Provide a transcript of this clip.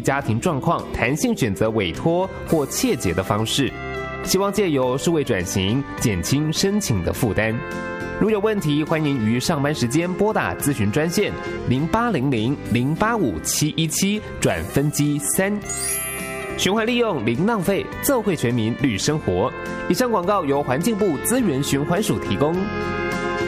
家庭状况，弹性选择委托或切结的方式，希望借由数位转型减轻申请的负担。如有问题，欢迎于上班时间拨打咨询专线0800-085-717转分机3。循环利用零浪费，奏会全民绿生活。以上广告由环境部资源循环署提供。